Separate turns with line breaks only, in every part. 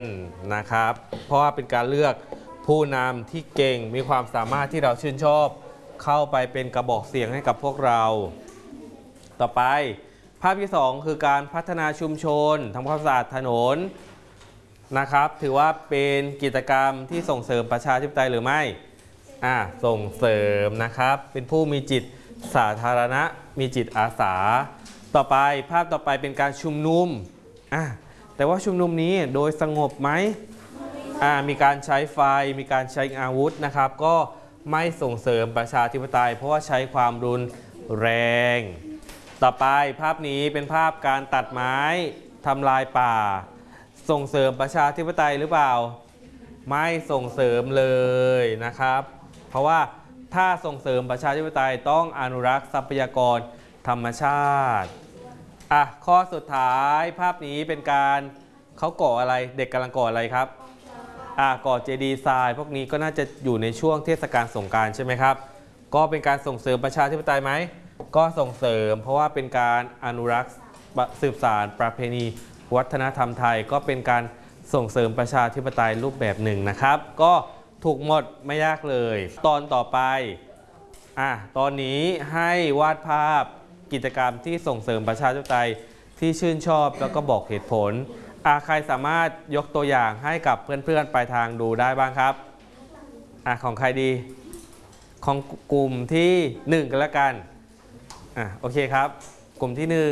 นะครับเพราะว่าเป็นการเลือกผู้นำที่เก่งมีความสามารถที่เราชื่นชอบเข้าไปเป็นกระบอกเสียงให้กับพวกเราต่อไปภาพที่2คือการพัฒนาชุมชนทำความสะอาดถนนนะครับถือว่าเป็นกิจกรรมที่ส่งเสริมประชาธิปไตยหรือไม่ส่งเสริมนะครับเป็นผู้มีจิตสาธารณะมีจิตอาสาต่อไปภาพต่อไปเป็นการชุมนุมแต่ว่าชุมนุมนี้โดยสงบไหมมีการใช้ไฟมีการใช้อาวุธนะครับก็ไม่ส่งเสริมประชาธิปไตยเพราะว่าใช้ความรุนแรงต่อไปภาพนี้เป็นภาพการตัดไม้ทำลายป่าส่งเสริมประชาธิปไตยหรือเปล่าไม่ส่งเสริมเลยนะครับเพราะว่าถ้าส่งเสริมประชาธิปไตยต้องอนุรักษ์ทรัพยากรธรรมชาติข้อสุดท้ายภาพนี้เป็นการเขาก่ออะไรเด็กกำลังก่ออะไรครับก่อเจดีย์ทรายพวกนี้ก็น่าจะอยู่ในช่วงเทศกาลสงกรานต์ใช่ไหมครับก็เป็นการส่งเสริมประชาธิปไตยไหมก็ส่งเสริมเพราะว่าเป็นการอนุรักษ์สืบสานประเพณีวัฒนธรรมไทยก็เป็นการส่งเสริมประชาธิปไตยรูปแบบหนึ่งนะครับก็ถูกหมดไม่ยากเลยตอนต่อไปตอนนี้ให้วาดภาพกิจกรรมที่ส่งเสริมประชาธิปไตยที่ชื่นชอบแล้วก็บอกเหตุผลใครสามารถยกตัวอย่างให้กับเพื่อนๆปลายทางดูได้บ้างครับของใครดีของกลุ่มที่1กันแล้วกันโอเคครับกลุ่มที่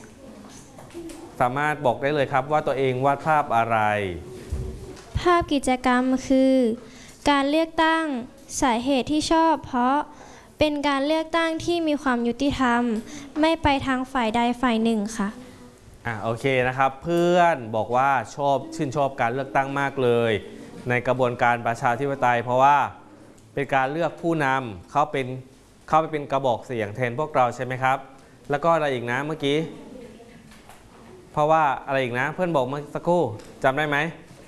1สามารถบอกได้เลยครับว่าตัวเองวาดภาพอะไร
ภาพกิจกรรมคือการเลือกตั้งสาเหตุที่ชอบเพราะเป็นการเลือกตั้งที่มีความยุติธรรมไม่ไปทางฝ่ายใดฝ่ายหนึ่งค่ะ
โอเคนะครับเพื่อนบอกว่าชื่นชอบการเลือกตั้งมากเลยในกระบวนการประชาธิปไตยเพราะว่าเป็นการเลือกผู้นำเข้าไปเป็นกระบอกเสียงแทนพวกเราใช่ไหมครับแล้วก็อะไรอีกนะเมื่อกี้เพราะว่าอะไรอีกนะเพื่อนบอกเมื่อสักครู่จำได้ไหม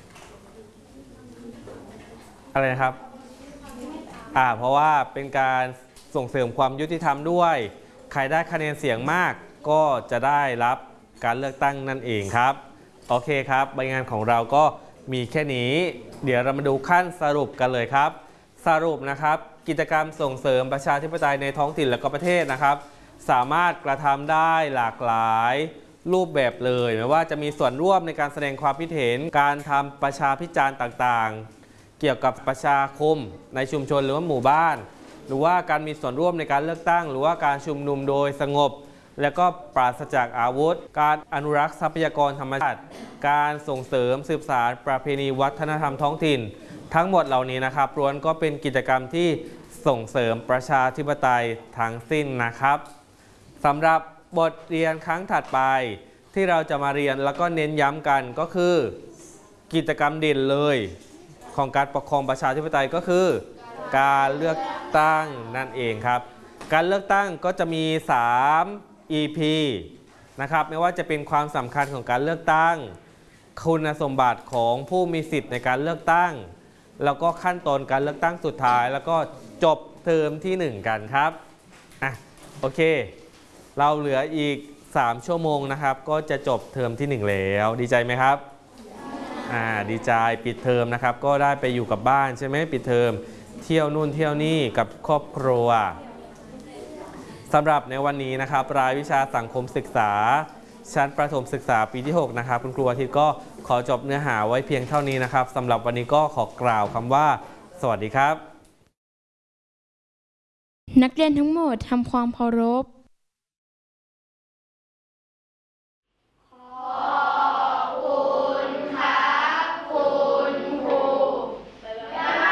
อะไรนะครับเพราะว่าเป็นการส่งเสริมความยุติธรรมด้วยใครได้คะแนนเสียงมากก็จะได้รับการเลือกตั้งนั่นเองครับโอเคครับใบงานของเราก็มีแค่นี้เดี๋ยวเรามาดูขั้นสรุปกันเลยครับสรุปนะครับกิจกรรมส่งเสริมประชาธิปไตยในท้องถิ่นและก็ประเทศนะครับสามารถกระทำได้หลากหลายรูปแบบเลยไม่ว่าจะมีส่วนร่วมในการแสดงความคิดเห็นการทำประชาพิจารณ์ต่างๆเกี่ยวกับประชาคมในชุมชนหรือว่าหมู่บ้านหรือว่าการมีส่วนร่วมในการเลือกตั้งหรือว่าการชุมนุมโดยสงบและก็ปราศจากอาวุธการอนุรักษ์ทรัพยากรธรรมชาติการส่งเสริมสืบสานประเพณีวัฒนธรรมท้องถิ่นทั้งหมดเหล่านี้นะครับล้วนก็เป็นกิจกรรมที่ส่งเสริมประชาธิปไตยทั้งสิ้นนะครับสำหรับบทเรียนครั้งถัดไปที่เราจะมาเรียนแล้วก็เน้นย้ำกันก็คือกิจกรรมเด่นเลยของการปกครองประชาธิปไตยก็คือการเลือกตั้งนั่นเองครับการเลือกตั้งก็จะมี3 EP นะครับไม่ว่าจะเป็นความสำคัญของการเลือกตั้งคุณสมบัติของผู้มีสิทธิ์ในการเลือกตั้งแล้วก็ขั้นตอนการเลือกตั้งสุดท้ายแล้วก็จบเทอมที่1กันครับโอเคเราเหลืออีก3 ชั่วโมงนะครับก็จะจบเทอมที่1แล้วดีใจไหมครับดีใจปิดเทอมนะครับก็ได้ไปอยู่กับบ้านใช่ไหมปิดเทอมเที่ยวนู่นเที่ยวนี่กับครอบครัวสำหรับในวันนี้นะครับรายวิชาสังคมศึกษาชั้นประถมศึกษาปีที่6นะครับคุณครูอาทิตย์ก็ขอจบเนื้อหาไว้เพียงเท่านี้นะครับสำหรับวันนี้ก็ขอกล่าวคำว่าสวัสดีครับ
นักเรียนทั้งหมดทำความเคารพ